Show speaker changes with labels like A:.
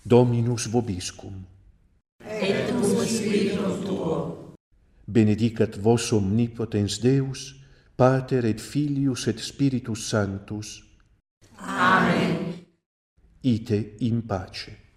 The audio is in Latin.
A: Dominus vobiscum.
B: Et cum spiritum tuo.
A: Benedicat vos omnipotens Deus, Pater et Filius et Spiritus Sanctus.
B: Amen.
A: Ite in pace.